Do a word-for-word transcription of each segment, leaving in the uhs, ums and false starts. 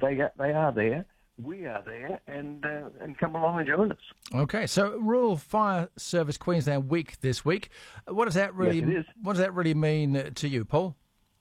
they they are there. We are there, and uh, and come along and join us. Okay, so Rural Fire Service Queensland Week this week. What does that really? Yes, it is. What does that really mean to you, Paul?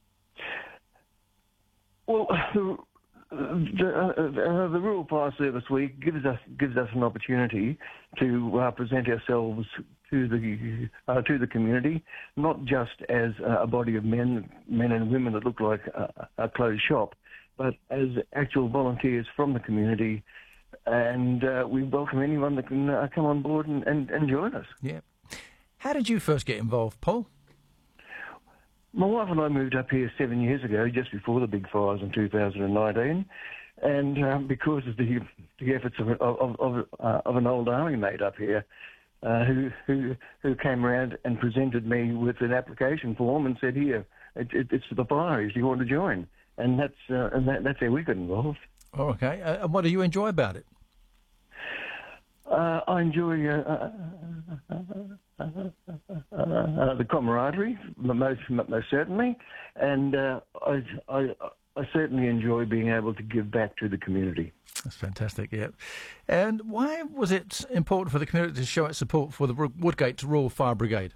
Well, the, the, uh, the Rural Fire Service Week gives us gives us an opportunity to uh, present ourselves to the uh, to the community, not just as a body of men men and women that look like a, a closed shop, but as actual volunteers from the community, and uh, we welcome anyone that can uh, come on board and, and, and join us. Yeah. How did you first get involved, Paul? My wife and I moved up here seven years ago, just before the big fires in two thousand nineteen, and um, because of the the efforts of of of, uh, of an old army mate up here, uh, who who who came around and presented me with an application form and said, "Here, it, it, it's for the fires. Do you want to join?" And that's uh, and that, that's how we got involved. Oh, okay. Uh, and what do you enjoy about it? Uh, I enjoy uh, uh, uh, uh, uh, the camaraderie, most most certainly, and uh, I, I I certainly enjoy being able to give back to the community. That's fantastic. Yeah. And why was it important for the community to show its support for the Woodgate Rural Fire Brigade?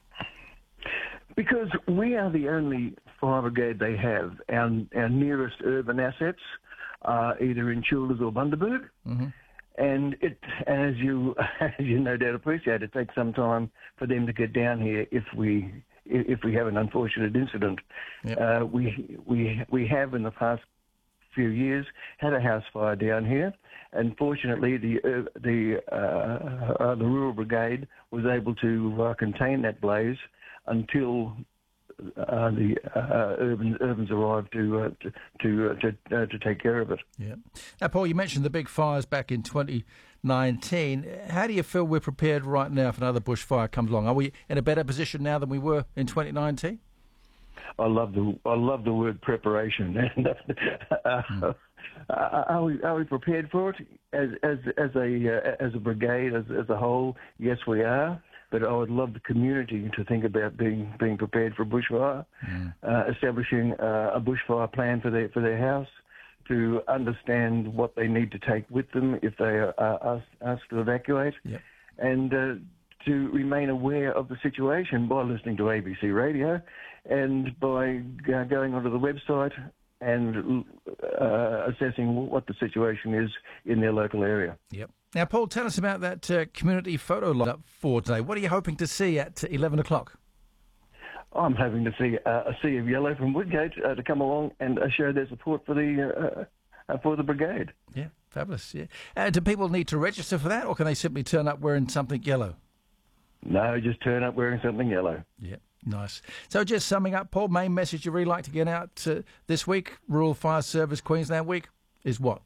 Because we are the only fire brigade they have. Our, our nearest urban assets are either in Childers or Bundaberg. Mm-hmm. And it, as you, as you no doubt appreciate, it takes some time for them to get down here if we, if we have an unfortunate incident. Yep. Uh, we, we, we have in the past few years had a house fire down here, and fortunately the uh, the uh, uh, the rural brigade was able to uh, contain that blaze until uh, the uh, urban urbans arrived to uh, to to, uh, to, uh, to take care of it. Yeah. Now, Paul, you mentioned the big fires back in twenty nineteen. How do you feel we're prepared right now if another bushfire comes along? Are we in a better position now than we were in twenty nineteen? I love the I love the word preparation. And uh, mm. uh, are we are we prepared for it as as as a uh, as a brigade as as a whole? Yes, we are. But I would love the community to think about being being prepared for a bushfire, mm. uh, establishing uh, a bushfire plan for their for their house, to understand what they need to take with them if they are asked, asked to evacuate, yep. and uh, to remain aware of the situation by listening to A B C radio and by uh, going onto the website and uh, assessing what the situation is in their local area. Yep. Now, Paul, tell us about that uh, community photo lineup for today. What are you hoping to see at eleven o'clock? I'm hoping to see uh, a sea of yellow from Woodgate uh, to come along and uh, show their support for the uh, uh, for the brigade. Yeah, fabulous. Yeah. Uh, do people need to register for that, or can they simply turn up wearing something yellow? No, just turn up wearing something yellow. Yeah, nice. So just summing up, Paul, main message you really like to get out uh, this week, Rural Fire Service Queensland Week, is what?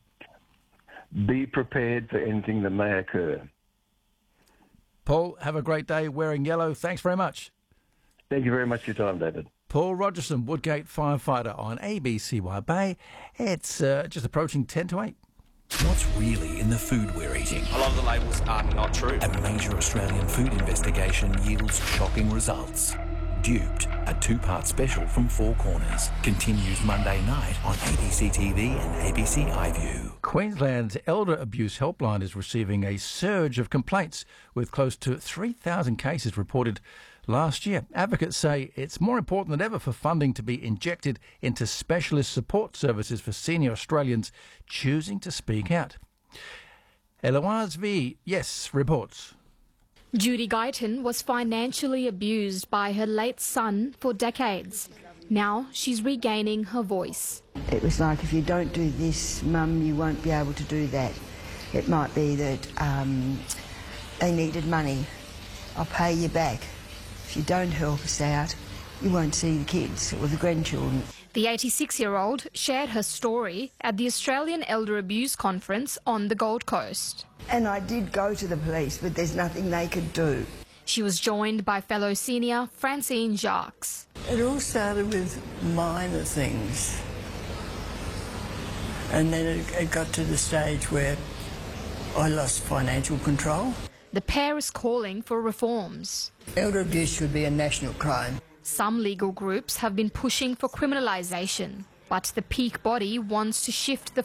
Be prepared for anything that may occur. Paul, have a great day wearing yellow. Thanks very much. Thank you very much for your time, David. Paul Rogerson, Woodgate firefighter on A B C Y Bay. It's uh, just approaching ten to eight. What's really in the food we're eating? A lot of the labels are not true. A major Australian food investigation yields shocking results. Duped, a two-part special from Four Corners, continues Monday night on A B C T V and A B C iView. Queensland's Elder Abuse Helpline is receiving a surge of complaints, with close to three thousand cases reported last year. Advocates say it's more important than ever for funding to be injected into specialist support services for senior Australians choosing to speak out. Eloise V. Yes, reports. Judy Guyton was financially abused by her late son for decades. Now she's regaining her voice. It was like, if you don't do this, Mum, you won't be able to do that. It might be that um, they needed money. I'll pay you back. If you don't help us out, you won't see the kids or the grandchildren. The eighty-six-year-old shared her story at the Australian Elder Abuse Conference on the Gold Coast. And I did go to the police, but there's nothing they could do. She was joined by fellow senior Francine Jacques. It all started with minor things. And then it, it got to the stage where I lost financial control. The pair is calling for reforms. Elder abuse should be a national crime. Some legal groups have been pushing for criminalisation, but the peak body wants to shift the